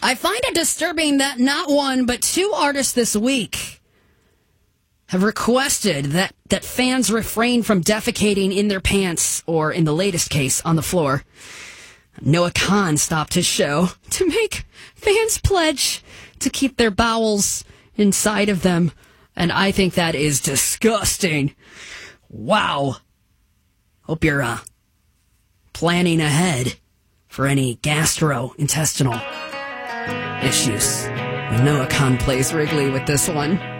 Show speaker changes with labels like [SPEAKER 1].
[SPEAKER 1] I find it disturbing that not one, but two artists this week have requested that fans refrain from defecating in their pants or, in the latest case, on the floor. Noah Kahan stopped his show to make fans pledge to keep their bowels inside of them. And I think that is disgusting. Wow. Hope you're planning ahead for any gastrointestinal issues. Noah Kahan plays Wrigley with this one.